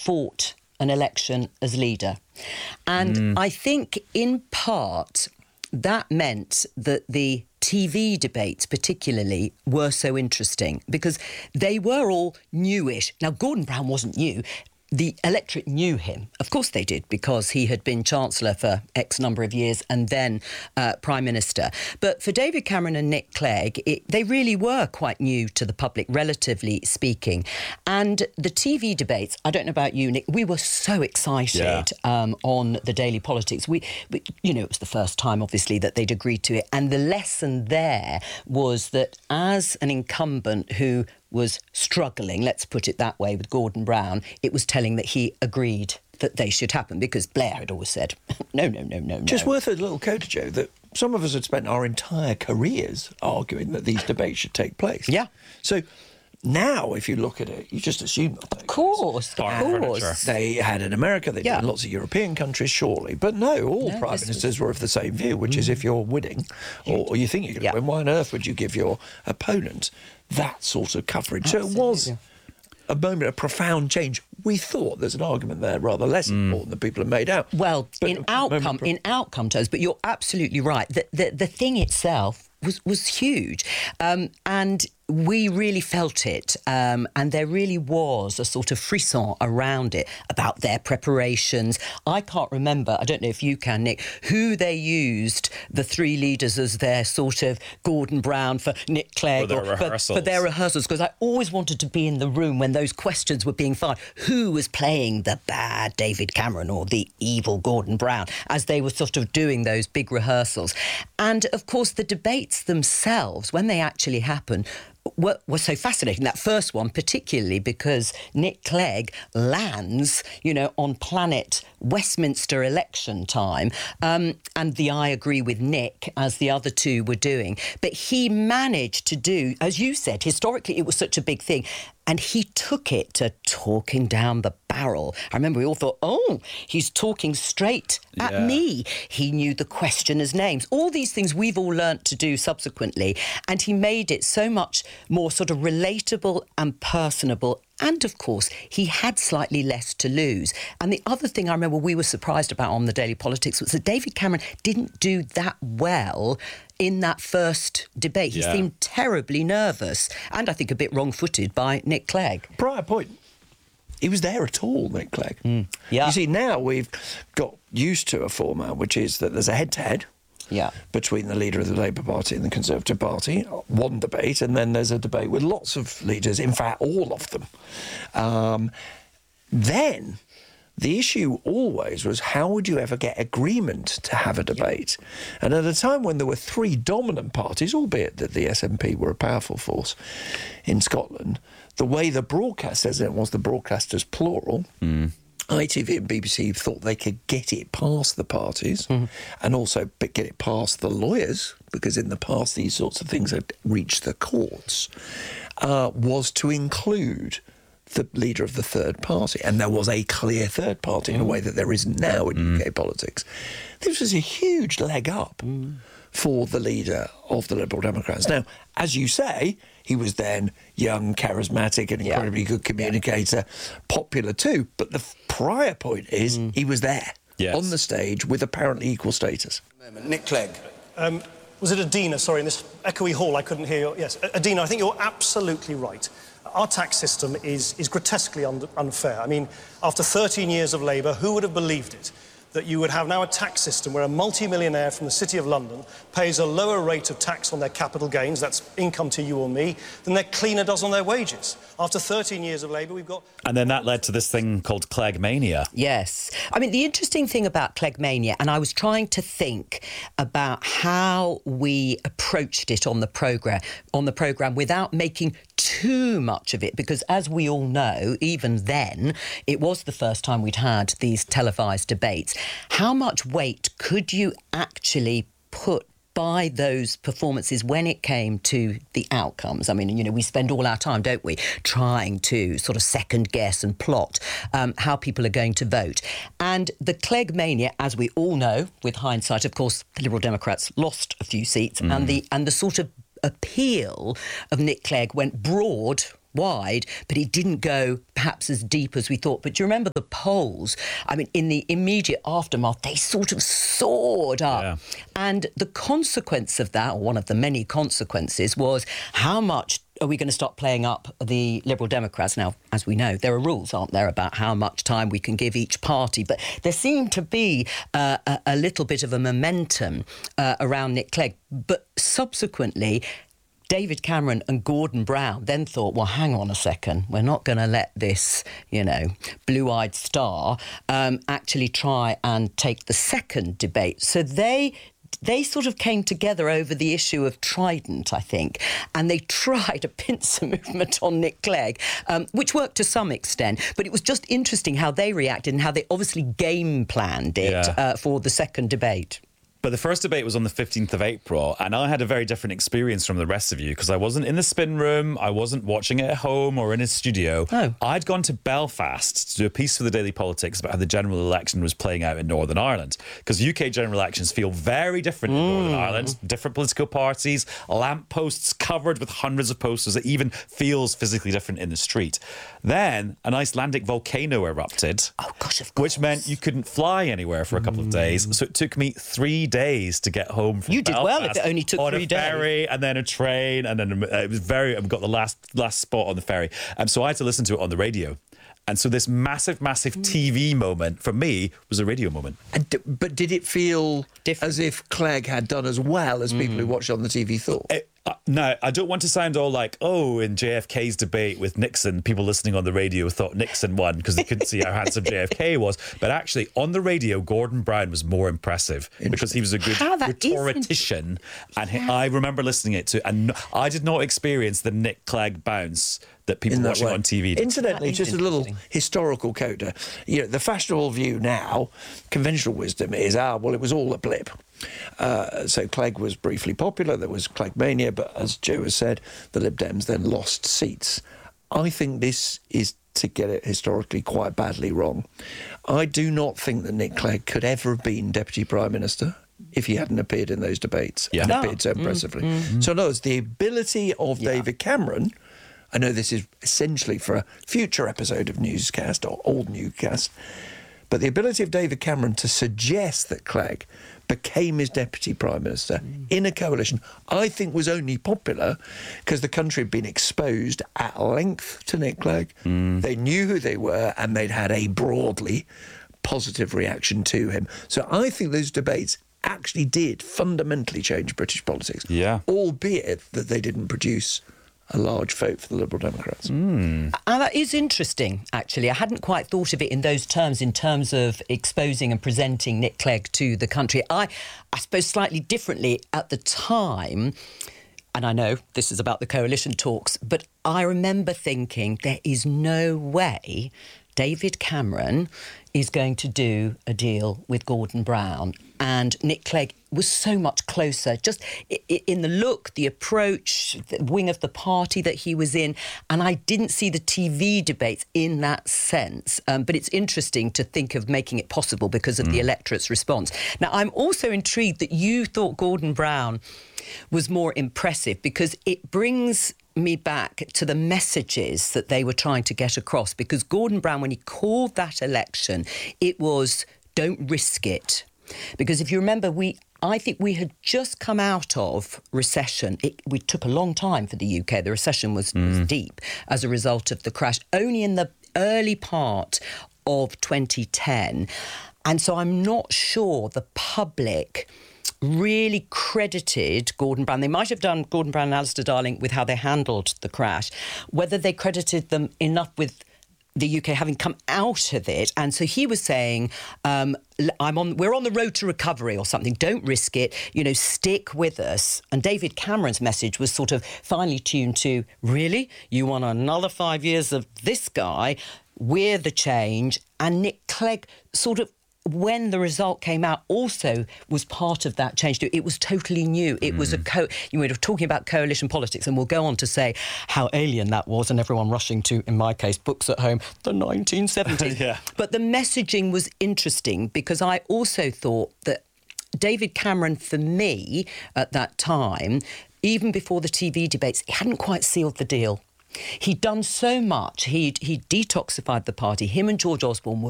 fought an election as leader. And I think, in part, that meant that the TV debates particularly were so interesting because they were all newish. Now, Gordon Brown wasn't new. The electorate knew him. Of course they did, because he had been Chancellor for X number of years and then Prime Minister. But for David Cameron and Nick Clegg, they really were quite new to the public, relatively speaking. And the TV debates, I don't know about you, Nick, we were so excited on the Daily Politics. We, it was the first time, obviously, that they'd agreed to it. And the lesson there was that as an incumbent who was struggling, let's put it that way, with Gordon Brown, it was telling that he agreed that they should happen, because Blair had always said, no. Just worth a little coda, Joe, that some of us had spent our entire careers arguing that these debates should take place. Yeah. So now, if you look at it, you just assume they'll take place. Of course. They had in America, they did in lots of European countries, surely. But no, all Prime Ministers were of the same view, which is if you're winning, or you think you're going to win, why on earth would you give your opponent that sort of coverage? Absolutely. So it was a moment of profound change. We thought there's an argument there rather less important than people have made out. Well, in outcome terms, but you're absolutely right. The thing itself was huge. And we really felt it, and there really was a sort of frisson around it about their preparations. I can't remember, I don't know if you can, Nick, who they used, the three leaders, as their sort of Gordon Brown for Nick Clegg, for their rehearsals, because I always wanted to be in the room when those questions were being fired. Who was playing the bad David Cameron or the evil Gordon Brown as they were sort of doing those big rehearsals? And, of course, the debates themselves, when they actually happened, were so fascinating. That first one particularly because Nick Clegg lands, on planet Westminster election time, and I agree with Nick, as the other two were doing. But he managed to do, as you said, historically it was such a big thing, and he took it to talking down the barrel. I remember we all thought, he's talking straight at me. He knew the questioners' names. All these things we've all learnt to do subsequently, and he made it so much more sort of relatable and personable. And, of course, he had slightly less to lose. And the other thing I remember we were surprised about on the Daily Politics was that David Cameron didn't do that well in that first debate. He seemed terribly nervous and I think a bit wrong-footed by Nick Clegg. Prior point, he was there at all, Nick Clegg. Yeah. You see, now we've got used to a format which is that there's a head-to-head between the leader of the Labour Party and the Conservative Party, one debate, and then there's a debate with lots of leaders, in fact, all of them. Then the issue always was, how would you ever get agreement to have a debate? And at a time when there were three dominant parties, albeit that the SNP were a powerful force in Scotland, the way the broadcasters, it was the broadcasters plural, ITV and BBC thought they could get it past the parties and also get it past the lawyers, because in the past these sorts of things had reached the courts, was to include the leader of the third party. And there was a clear third party in a way that there isn't now in UK politics. This was a huge leg up for the leader of the Liberal Democrats. Now, as you say, he was then young, charismatic, and incredibly good communicator, popular too. But the prior point is he was there on the stage with apparently equal status. Nick Clegg. Was it Adina? Sorry, in this echoey hall, I couldn't hear you. Yes, Adina, I think you're absolutely right. Our tax system is grotesquely unfair. I mean, after 13 years of Labour, who would have believed it? That you would have now a tax system where a multi-millionaire from the City of London pays a lower rate of tax on their capital gains, that's income to you or me, than their cleaner does on their wages. After 13 years of Labour, we've got... And then that led to this thing called Cleggmania. Yes. I mean, the interesting thing about Cleggmania, and I was trying to think about how we approached it on the programme without making too much of it, because as we all know, even then, it was the first time we'd had these televised debates. How much weight could you actually put by those performances when it came to the outcomes? I mean, we spend all our time, don't we, trying to sort of second guess and plot how people are going to vote. And the Cleggmania, as we all know, with hindsight, of course, the Liberal Democrats lost a few seats, and the sort of appeal of Nick Clegg went broad wide, but it didn't go perhaps as deep as we thought. But do you remember the polls? I mean, in the immediate aftermath, they sort of soared up. Yeah. And the consequence of that, or one of the many consequences, was how much are we going to stop playing up the Liberal Democrats? Now, as we know, there are rules, aren't there, about how much time we can give each party. But there seemed to be a little bit of a momentum around Nick Clegg. But subsequently, David Cameron and Gordon Brown then thought, well, hang on a second, we're not going to let this, blue-eyed star actually try and take the second debate. So they sort of came together over the issue of Trident, I think, and they tried a pincer movement on Nick Clegg, which worked to some extent. But it was just interesting how they reacted and how they obviously game planned it for the second debate. But the first debate was on the 15th of April, and I had a very different experience from the rest of you because I wasn't in the spin room, I wasn't watching it at home or in a studio. Oh. I'd gone to Belfast to do a piece for the Daily Politics about how the general election was playing out in Northern Ireland, because UK general elections feel very different in Northern Ireland. Different political parties, lampposts covered with hundreds of posters. It even feels physically different in the street. Then an Icelandic volcano erupted. Oh, gosh, of course. Which meant you couldn't fly anywhere for a couple of days. So it took me 3 days to get home from Belfast. You did well if it only took 3 days. On a ferry and then a train, and then it was I got the last spot on the ferry. So I had to listen to it on the radio. And so this massive TV moment for me was a radio moment. But did it feel different, as if Clegg had done as well as people who watched on the TV thought? No, I don't want to sound all like, in JFK's debate with Nixon, people listening on the radio thought Nixon won because they couldn't see how handsome JFK was. But actually, on the radio, Gordon Brown was more impressive because he was a good rhetorician. And I remember listening it to, and I did not experience the Nick Clegg bounce that people watching on TV did. Incidentally, just a little historical coda. The fashionable view now, conventional wisdom is, it was all a blip. So Clegg was briefly popular, there was Cleggmania, but as Joe has said, the Lib Dems then lost seats. I think this is to get it historically quite badly wrong. I do not think that Nick Clegg could ever have been Deputy Prime Minister if he hadn't appeared in those debates and appeared so impressively. So in other words, the ability of David Cameron, I know this is essentially for a future episode of Newscast or Old Newscast, but the ability of David Cameron to suggest that Clegg became his Deputy Prime Minister in a coalition, I think was only popular because the country had been exposed at length to Nick Clegg. They knew who they were and they'd had a broadly positive reaction to him. So I think those debates actually did fundamentally change British politics, albeit that they didn't produce a large vote for the Liberal Democrats. And that is interesting, actually. I hadn't quite thought of it in those terms, in terms of exposing and presenting Nick Clegg to the country. I suppose slightly differently at the time, and I know this is about the coalition talks, but I remember thinking there is no way David Cameron is going to do a deal with Gordon Brown. And Nick Clegg was so much closer, just in the look, the approach, the wing of the party that he was in. And I didn't see the TV debates in that sense. But it's interesting to think of making it possible because of the electorate's response. Now, I'm also intrigued that you thought Gordon Brown was more impressive because it brings me back to the messages that they were trying to get across, because Gordon Brown, when he called that election, it was don't risk it. Because if you remember, I think we had just come out of recession. It took a long time for the UK. The recession was deep as a result of the crash, only in the early part of 2010. And so I'm not sure the public really credited Gordon Brown. They might have done Gordon Brown and Alistair Darling with how they handled the crash. Whether they credited them enough with the UK having come out of it. And so he was saying, we're on the road to recovery or something. Don't risk it. Stick with us. And David Cameron's message was sort of finely tuned to, really? You want another 5 years of this guy? We're the change. And Nick Clegg sort of, when the result came out, also was part of that change. It was totally new. It was you were talking about coalition politics, and we'll go on to say how alien that was, and everyone rushing to, in my case, books at home, the 1970s. But the messaging was interesting because I also thought that David Cameron, for me, at that time, even before the TV debates, he hadn't quite sealed the deal. He'd done so much. He detoxified the party. Him and George Osborne were